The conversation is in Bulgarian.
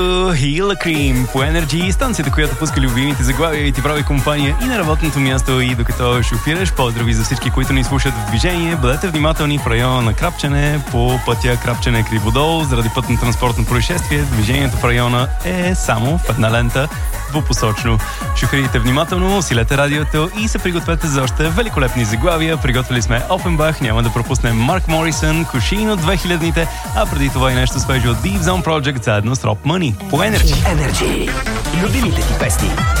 Hila Cream по Energy, станцията, която пуска любимите заглавия и ти прави компания и на работното място, и докато шофираш. Поздрави за всички, които ни слушат в движение. Бъдете внимателни в района на Крапчене, по пътя Крапчене-Криводол. Заради пътно-транспортно происшествие, движението в района е само в една лента, двупосочно. Шофирайте внимателно, усилете радиото и се пригответе за още великолепни заглавия. Приготвили сме Offenbach, няма да пропуснем Марк Морисън, Кушин от 2000-те, а преди това и нещо свежо от Deep Zone Project заедно с Rob Money по Energy. Любимите ти песни.